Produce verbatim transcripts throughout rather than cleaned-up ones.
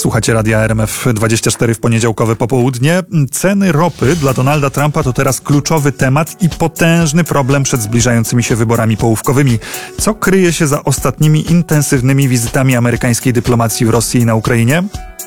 Słuchacie Radia R M F dwadzieścia cztery w poniedziałkowe popołudnie. Ceny ropy dla Donalda Trumpa to teraz kluczowy temat i potężny problem przed zbliżającymi się wyborami połówkowymi. Co kryje się za ostatnimi intensywnymi wizytami amerykańskiej dyplomacji w Rosji i na Ukrainie?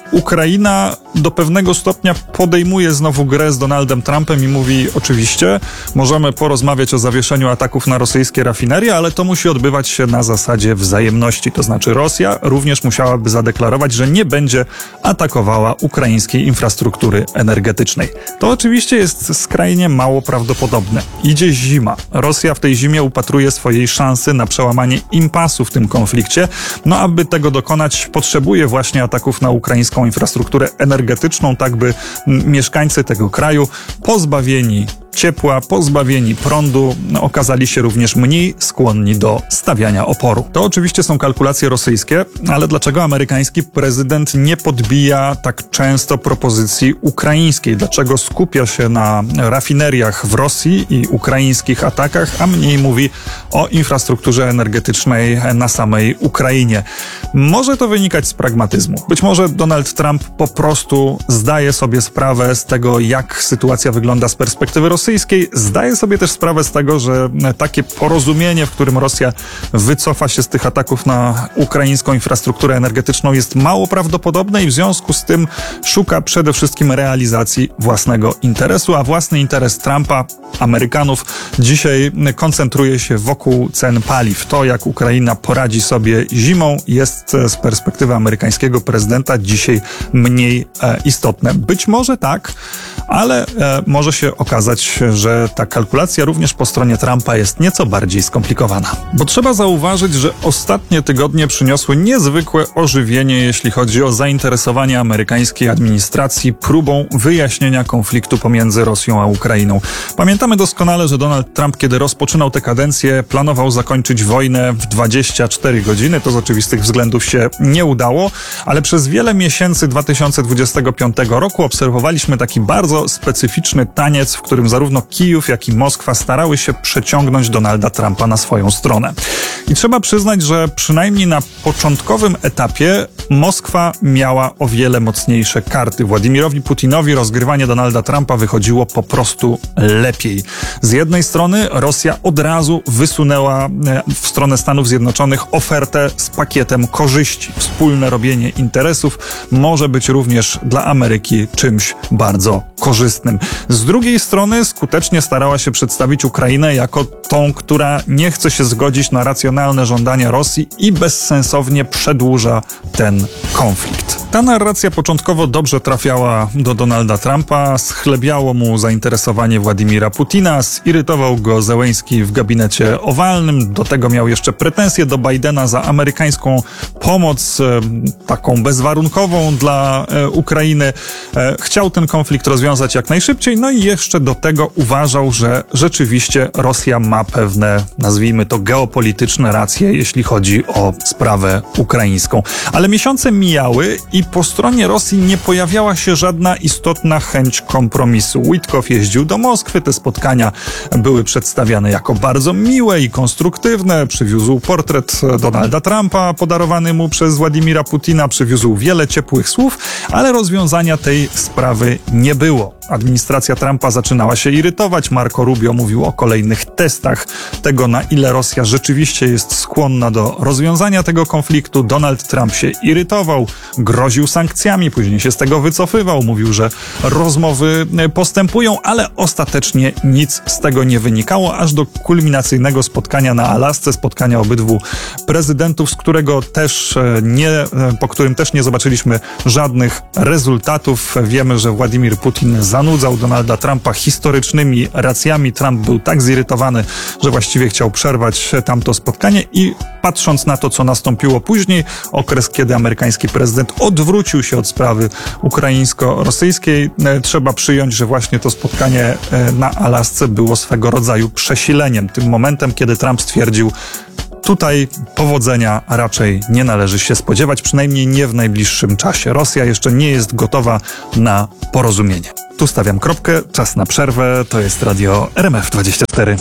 Ukraina do pewnego stopnia podejmuje znowu grę z Donaldem Trumpem i mówi: oczywiście, możemy porozmawiać o zawieszeniu ataków na rosyjskie rafinerie, ale to musi odbywać się na zasadzie wzajemności. To znaczy Rosja również musiałaby zadeklarować, że nie będzie atakowała ukraińskiej infrastruktury energetycznej. To oczywiście jest skrajnie mało prawdopodobne. Idzie zima. Rosja w tej zimie upatruje swojej szansy na przełamanie impasu w tym konflikcie. No, aby tego dokonać, potrzebuje właśnie ataków na ukraińską infrastrukturę energetyczną, tak by mieszkańcy tego kraju pozbawieni ciepła, pozbawieni prądu, okazali się również mniej skłonni do stawiania oporu. To oczywiście są kalkulacje rosyjskie, ale dlaczego amerykański prezydent nie podbija tak często propozycji ukraińskiej? Dlaczego skupia się na rafineriach w Rosji i ukraińskich atakach, a mniej mówi o infrastrukturze energetycznej na samej Ukrainie? Może to wynikać z pragmatyzmu. Być może Donald Trump po prostu zdaje sobie sprawę z tego, jak sytuacja wygląda z perspektywy rosyjskiej. Zdaje sobie też sprawę z tego, że takie porozumienie, w którym Rosja wycofa się z tych ataków na ukraińską infrastrukturę energetyczną, jest mało prawdopodobne i w związku z tym szuka przede wszystkim realizacji własnego interesu, a własny interes Trumpa, Amerykanów, dzisiaj koncentruje się wokół cen paliw. To, jak Ukraina poradzi sobie zimą, jest z perspektywy amerykańskiego prezydenta dzisiaj mniej e, istotne. Być może tak, ale e, może się okazać, że ta kalkulacja również po stronie Trumpa jest nieco bardziej skomplikowana. Bo trzeba zauważyć, że ostatnie tygodnie przyniosły niezwykłe ożywienie, jeśli chodzi o zainteresowanie amerykańskiej administracji próbą wyjaśnienia konfliktu pomiędzy Rosją a Ukrainą. Pamiętamy doskonale, że Donald Trump, kiedy rozpoczynał tę kadencję, planował zakończyć wojnę w dwadzieścia cztery godziny. To z oczywistych względów się nie udało, ale przez wiele miesięcy dwa tysiące dwudziestego piątego roku obserwowaliśmy taki bardzo specyficzny taniec, w którym zarówno Kijów, jak i Moskwa starały się przeciągnąć Donalda Trumpa na swoją stronę. I trzeba przyznać, że przynajmniej na początkowym etapie Moskwa miała o wiele mocniejsze karty. Władimirowi Putinowi rozgrywanie Donalda Trumpa wychodziło po prostu lepiej. Z jednej strony Rosja od razu wysunęła w stronę Stanów Zjednoczonych ofertę z pakietem korzyści. Wspólne robienie interesów może być również dla Ameryki czymś bardzo korzystnym. Z drugiej strony skutecznie starała się przedstawić Ukrainę jako tą, która nie chce się zgodzić na racjonalne żądania Rosji i bezsensownie przedłuża ten konflikt. Ta narracja początkowo dobrze trafiała do Donalda Trumpa, schlebiało mu zainteresowanie Władimira Putina, zirytował go Zełenski w gabinecie owalnym, do tego miał jeszcze pretensje do Bidena za amerykańską pomoc, e, taką bezwarunkową dla e, Ukrainy. E, chciał ten konflikt rozwiązać jak najszybciej, no i jeszcze do tego uważał, że rzeczywiście Rosja ma pewne, nazwijmy to, geopolityczne racje, jeśli chodzi o sprawę ukraińską. Ale miesiące mijały i po stronie Rosji nie pojawiała się żadna istotna chęć kompromisu. Witkow jeździł do Moskwy, te spotkania były przedstawiane jako bardzo miłe i konstruktywne. Przywiózł portret Donalda Trumpa podarowany mu przez Władimira Putina, przywiózł wiele ciepłych słów, ale rozwiązania tej sprawy nie było. Administracja Trumpa zaczynała się irytować. Marco Rubio mówił o kolejnych testach tego, na ile Rosja rzeczywiście jest skłonna do rozwiązania tego konfliktu. Donald Trump się irytował, groził sankcjami, później się z tego wycofywał, mówił, że rozmowy postępują, ale ostatecznie nic z tego nie wynikało, aż do kulminacyjnego spotkania na Alasce, spotkania obydwu prezydentów, z którego też nie, po którym też nie zobaczyliśmy żadnych rezultatów. Wiemy, że Władimir Putin zanudzał Donalda Trumpa historycznymi racjami. Trump był tak zirytowany, że właściwie chciał przerwać tamto spotkanie i patrząc na to, co nastąpiło później, okres, kiedy amerykański prezydent odwrócił się od sprawy ukraińsko-rosyjskiej, trzeba przyjąć, że właśnie to spotkanie na Alasce było swego rodzaju przesileniem. Tym momentem, kiedy Trump stwierdził: tutaj powodzenia raczej nie należy się spodziewać, przynajmniej nie w najbliższym czasie. Rosja jeszcze nie jest gotowa na porozumienie. Tu stawiam kropkę, czas na przerwę, to jest radio R M F dwadzieścia cztery.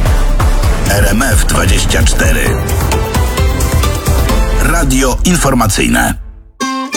R M F dwadzieścia cztery. Radio informacyjne.